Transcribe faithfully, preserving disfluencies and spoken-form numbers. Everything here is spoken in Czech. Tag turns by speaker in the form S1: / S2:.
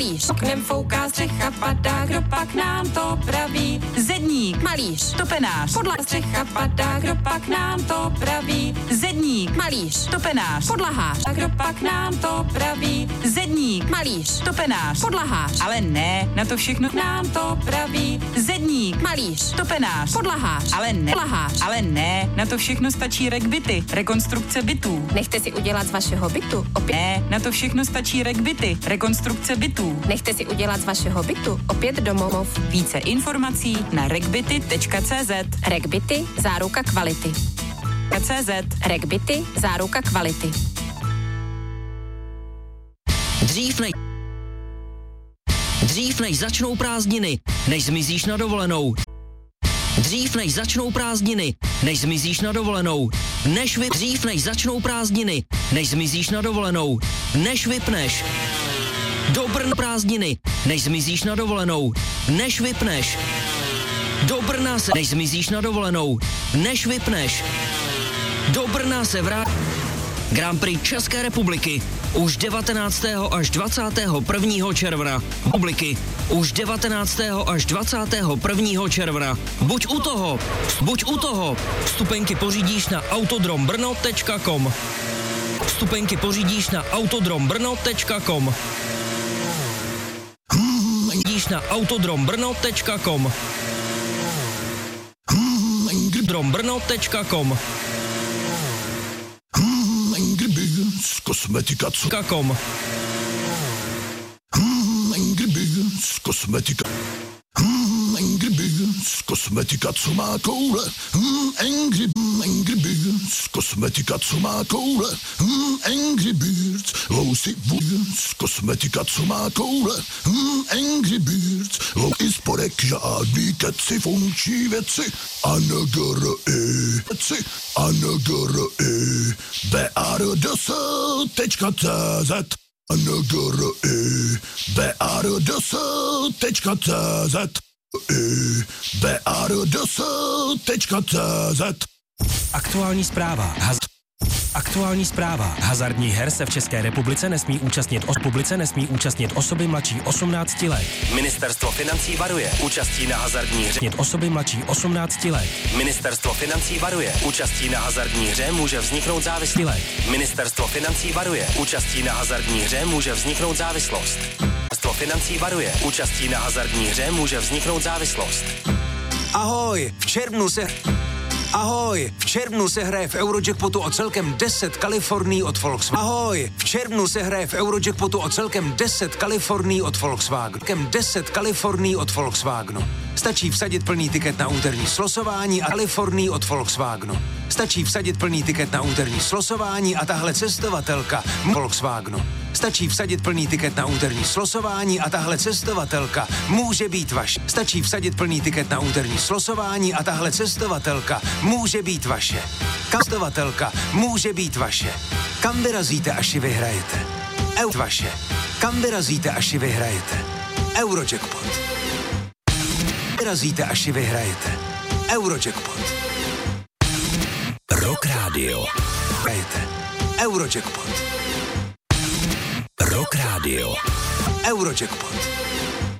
S1: malíř. Oknem fouká, střecha padá, kdo pak nám to praví?
S2: Zedník,
S1: Malíř.
S2: topenář,
S1: Podlaha, střecha padá, kdo pak nám to praví?
S2: zedník,
S1: Malíř.
S2: topenář,
S1: Podlahář. A kdo pak nám to praví?
S2: zedník,
S1: Malíř.
S2: topenář,
S1: Podlahář.
S2: ale ne, na to všechno
S1: Nám to praví?
S2: zedník,
S1: Malíř.
S2: topenář,
S1: Podlahář.
S2: ale ne,
S1: Podlahář.
S2: ale ne, na to všechno stačí Rekbyty, rekonstrukce bytů.
S1: Nechte si udělat z vašeho bytu opět.
S2: Ne, na to všechno stačí Rekbyty, rekonstrukce bytů.
S1: Nechte si udělat z vašeho bytu opět domov.
S2: Více informací na rekbyty tečka cé zet.
S1: Rekbyty, záruka kvality.
S2: .cz.
S1: Rekbyty, záruka kvality.
S3: Dřív než... Dřív než začnou prázdniny, než zmizíš na dovolenou. Dřív než začnou prázdniny, než zmizíš na dovolenou. Než vy... Dřív než začnou prázdniny, než zmizíš na dovolenou. Než vypneš. Do Brna prázdniny, než zmizíš na dovolenou. Než vypneš. Do Brna se... Než zmizíš na dovolenou. Než vypneš. Do Brna se vrát... Grand Prix České republiky už devatenáctého až dvacátého prvního června. Publiky už devatenáctého až dvacátého prvního června. Buď u toho, buď u toho. Vstupenky pořídíš na autodrom brno tečka com. Vstupenky pořídíš na autodrom brno tečka com. Pořídíš na autodrom brno tečka com. autodrom brno tečka com.
S4: Angry Birds, kosmetika, co...
S3: Kakom.
S4: Hmm, Angry Birds, kosmetika. Hmm, Angry Birds, kosmetika, co má koule. Hmm, Angry, Angry Birds, kosmetika, co má koule. Hmm, Angry Birds, lousy Birds, kosmetika, co má koule. Hmm, Angry Birds, lousy spodek, žádný keci, funkční věci. A N G R I, věci, A N G R I, B A R D S tečka C Z. A N G R I, B A R D S tečka C Z. I, B A R D S tečka C Z.
S5: Aktuální zpráva. Haz... Aktuální zpráva. Hazardních her se v České republice nesmí účastnit os... publice nesmí účastnit osoby mladší osmnácti let.
S6: Ministerstvo financí varuje. Účastí na hazardní hře.
S5: Osoby mladší osmnácti let.
S6: Ministerstvo financí varuje. Účastí na hazardní hře může vzniknout závislost.
S5: Let.
S6: Ministerstvo financí varuje. Účastí na hazardní hře může vzniknout závislost. Ministerstvo financí varuje. Účastí na hazardní hře může vzniknout závislost.
S7: Ahoj, v červnu se... Ahoj, v červnu se hraje v Eurojackpotu o celkem deset Kalifornií od Volkswagenu. Ahoj, v červnu se hraje v Eurojackpotu o celkem deset Kalifornií od Volkswagenu. Celkem deset Kalifornií od Volkswagenu. Stačí vsadit plný tiket na úterní slosování a Kalifornii od Volkswagenu. Stačí vsadit plný tiket na úterní slosování a tahle cestovatelka Volkswagenu. Stačí vsadit plný tiket na úterní slosování a tahle cestovatelka může být vaše. Stačí vsadit plný tiket na úterní slosování a tahle cestovatelka může být vaše. Cestovatelka může být vaše. Kam vyrazíte, až ji vyhrajete? Eu vaše. Kam vyrazíte, až ji vyhrajete? Eurojackpot. Vyrazíte, až ji vyhrajete? Eurojackpot.
S5: Rock Radio.
S7: Vyhrajete. Eurojackpot.
S5: Rock Radio.
S7: Eurojackpot.